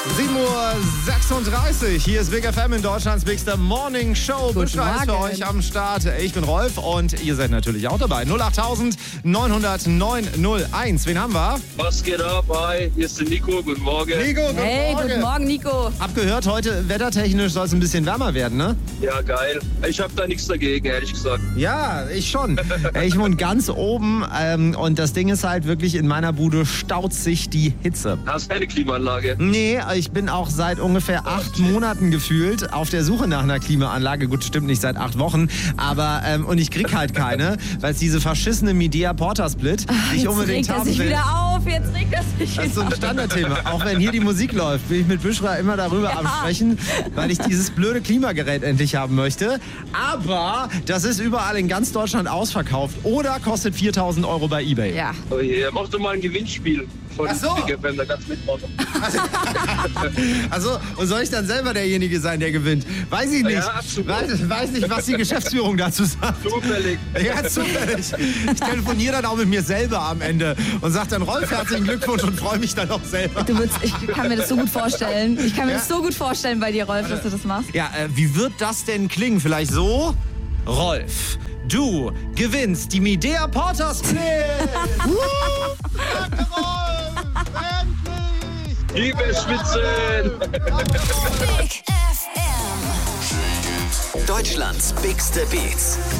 7:36 Uhr, hier ist Big FM in Deutschlands bigster Morning Show. Buschra ist für euch am Start. Ich bin Rolf und ihr seid natürlich auch dabei. 08000 900 901. Wen haben wir? Was geht ab? Hi, hier ist der Nico. Guten Morgen. Nico, guten Hey, Morgen. guten Morgen, Nico. Hab gehört, heute wettertechnisch soll es ein bisschen wärmer werden, ne? Ja, geil. Ich habe da nichts dagegen, ehrlich gesagt. Ja, ich schon. Ich wohne ganz oben und das Ding ist halt wirklich, in meiner Bude staut sich die Hitze. Hast keine Klimaanlage? Nee, ich bin auch seit ungefähr 8 Monaten gefühlt auf der Suche nach einer Klimaanlage. Gut, stimmt nicht seit 8 Wochen, aber und ich krieg halt keine, weil es diese verschissene Midea Porter-Split, die ich Jetzt unbedingt regt er haben sich will. wieder auf. Jetzt regt er sich Das ist so wieder ein auf. Standardthema. Auch wenn hier die Musik läuft, bin ich mit Buschra immer darüber am Sprechen, weil ich dieses blöde Klimagerät endlich haben möchte. Aber das ist überall in ganz Deutschland ausverkauft oder kostet 4.000 € bei eBay. Ja. Oh je, mach doch mal ein Gewinnspiel von Ach so. Big FM, da kannst du mitmachen. Also, und soll ich dann selber derjenige sein, der gewinnt? Weiß ich nicht. Ja, absolut. Weiß nicht, was die Geschäftsführung dazu sagt. Zufällig. Ja, zufällig. Ich telefoniere dann auch mit mir selber am Ende und sage dann, Rolf, herzlichen Glückwunsch und freue mich dann auch selber. Ich kann mir das so gut vorstellen. Ich kann mir Ja. das so gut vorstellen bei dir, Rolf, dass du das machst. Ja, wie wird das denn klingen? Vielleicht so? Rolf, du gewinnst die Midea Porter Split! Danke, Rolf! Endlich! Liebe Schwitzen! Big FM. Deutschlands bigste Beats.